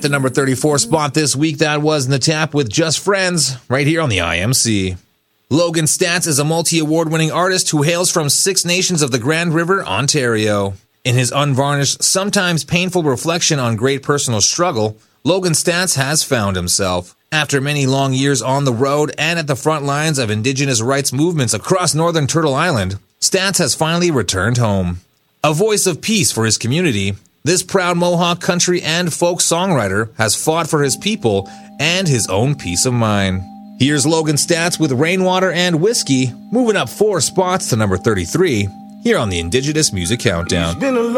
the number 34 spot this week, that was In the Tap with Just Friends, right here on the IMC. Logan Statz is a multi-award winning artist who hails from Six Nations of the Grand River, Ontario. In his unvarnished, sometimes painful reflection on great personal struggle, Logan Statz has found himself. After many long years on the road and at the front lines of Indigenous rights movements across northern Turtle Island, Statz has finally returned home. A voice of peace for his community, this proud Mohawk country and folk songwriter has fought for his people and his own peace of mind. Here's Logan Statz with Rainwater and Whiskey, moving up 4 spots to number 33, here on the Indigenous Music Countdown.